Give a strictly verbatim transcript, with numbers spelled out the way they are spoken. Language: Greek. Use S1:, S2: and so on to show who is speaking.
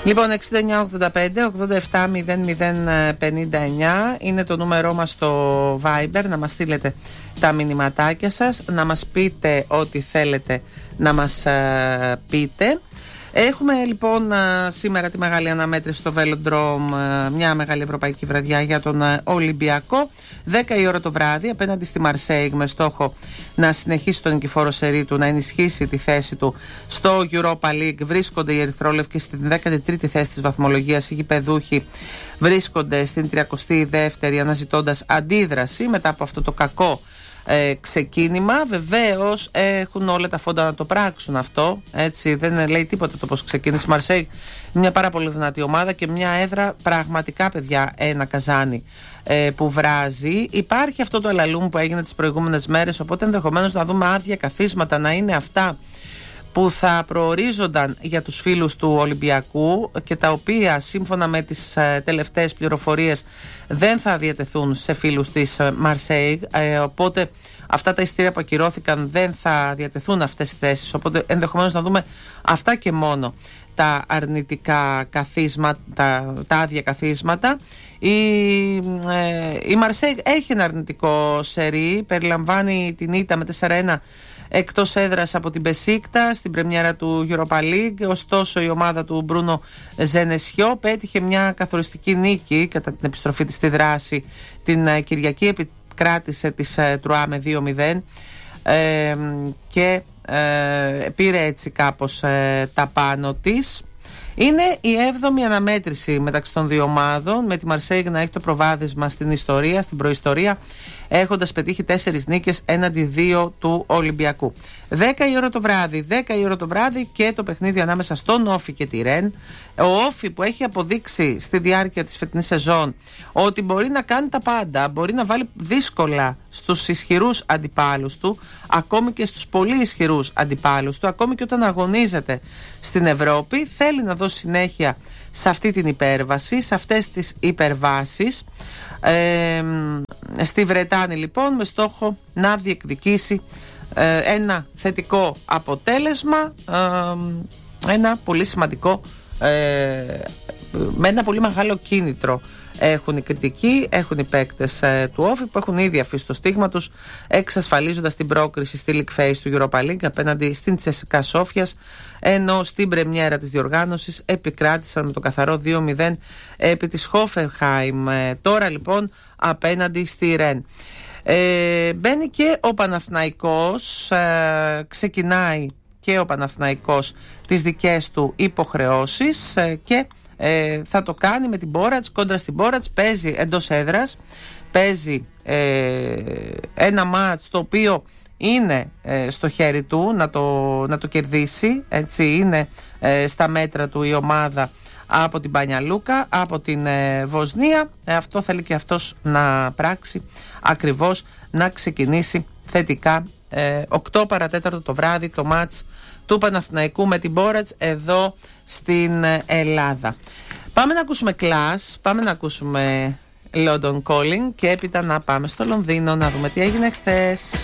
S1: Λοιπόν, εξήντα εννιά ογδόντα πέντε ογδόντα επτά μηδέν μηδέν πενήντα εννιά είναι το νούμερό μας στο Viber, να μας στείλετε τα μηνυματάκια σας, να μας πείτε ό,τι θέλετε να μας uh, πείτε. Έχουμε λοιπόν σήμερα τη μεγάλη αναμέτρηση στο Velodrome, μια μεγάλη ευρωπαϊκή βραδιά για τον Ολυμπιακό. δέκα η ώρα το βράδυ απέναντι στη Μαρσέιγ, με στόχο να συνεχίσει τον νικηφόρο σερί του, να ενισχύσει τη θέση του στο Europa League. Βρίσκονται οι ερυθρόλευκοι στην δέκατη τρίτη θέση της βαθμολογίας. Οι γηπεδούχοι βρίσκονται στην τριακοστή δεύτερη, αναζητώντας αντίδραση μετά από αυτό το κακό Ε, ξεκίνημα. Βεβαίως έχουν όλα τα φόντα να το πράξουν αυτό, έτσι, δεν λέει τίποτα το πως ξεκίνησε η Μαρσέιγ, μια πάρα πολύ δυνατή ομάδα και μια έδρα πραγματικά, παιδιά, ένα καζάνι ε, που βράζει. Υπάρχει αυτό το ελαλούμ που έγινε τις προηγούμενες μέρες, οπότε ενδεχομένως να δούμε άδεια καθίσματα να είναι αυτά που θα προορίζονταν για τους φίλους του Ολυμπιακού και τα οποία σύμφωνα με τις ε, τελευταίες πληροφορίες δεν θα διατεθούν σε φίλους της ε, Μαρσέιγ, ε, οπότε αυτά τα εισιτήρια που ακυρώθηκαν δεν θα διατεθούν αυτές οι θέσεις, οπότε ενδεχομένως να δούμε αυτά και μόνο τα αρνητικά καθίσματα, τα, τα άδεια καθίσματα. Η, ε, η Μαρσέιγ έχει ένα αρνητικό σερί, περιλαμβάνει την ήττα με τέσσερα ένα εκτός έδρας από την Μπεσίκτα στην πρεμιέρα του Europa League. Ωστόσο η ομάδα του Μπρούνο Ζενεσιό πέτυχε μια καθοριστική νίκη κατά την επιστροφή της στη δράση την uh, Κυριακή, επικράτησε της uh, Τρουά με δύο μηδέν ε, και ε, πήρε έτσι κάπως ε, τα πάνω της. Είναι η έβδομη αναμέτρηση μεταξύ των δύο ομάδων, με τη Μαρσέιγ να έχει το προβάδισμα στην ιστορία, στην προϊστορία, έχοντας πετύχει τέσσερις νίκες έναντι δύο του Ολυμπιακού. δέκα η ώρα το βράδυ, δέκα η ώρα το βράδυ και το παιχνίδι ανάμεσα στον Όφη και τη Ρεν. Ο Όφη που έχει αποδείξει στη διάρκεια της φετινής σεζόν ότι μπορεί να κάνει τα πάντα, μπορεί να βάλει δύσκολα στους ισχυρούς αντιπάλους του, ακόμη και στους πολύ ισχυρούς αντιπάλους του, ακόμη και όταν αγωνίζεται στην Ευρώπη, θέλει να δώσει συνέχεια σε αυτή την υπέρβαση, σε αυτές τις υπερβάσεις. Ε, στη Βρετάνη λοιπόν, με στόχο να διεκδικήσει ε, ένα θετικό αποτέλεσμα, ε, ένα πολύ σημαντικό, ε, με ένα πολύ μεγάλο κίνητρο έχουν οι κριτικοί, έχουν οι παίκτες ε, του Όφη που έχουν ήδη αφήσει το στίγμα τους, εξασφαλίζοντας την πρόκριση στη League Phase του Europa League απέναντι στην Τσέσικα Σόφιας, ενώ στην πρεμιέρα της διοργάνωσης επικράτησαν με το καθαρό δύο μηδέν επί της Χόφενχάιμ. Ε, τώρα λοιπόν απέναντι στη Ρεν. Ε, μπαίνει και ο Παναθηναϊκός, ε, ξεκινάει και ο Παναθηναϊκός τις δικές του υποχρεώσεις ε, και Ε, θα το κάνει με την Μπόρατς, κόντρα στην Μπόρατς, παίζει εντός έδρας, παίζει ε, ένα μάτς το οποίο είναι ε, στο χέρι του να το, να το κερδίσει, έτσι, είναι ε, στα μέτρα του η ομάδα από την Πανιαλούκα, από την ε, Βοσνία. ε, αυτό θέλει και αυτός να πράξει, ακριβώς να ξεκινήσει θετικά. ε, οκτώ παρατέταρτο το βράδυ το μάτς του Παναθηναϊκού με την Μπόρατς εδώ στην Ελλάδα. Πάμε να ακούσουμε Clash, πάμε να ακούσουμε London Calling και έπειτα να πάμε στο Λονδίνο να δούμε τι έγινε χθες.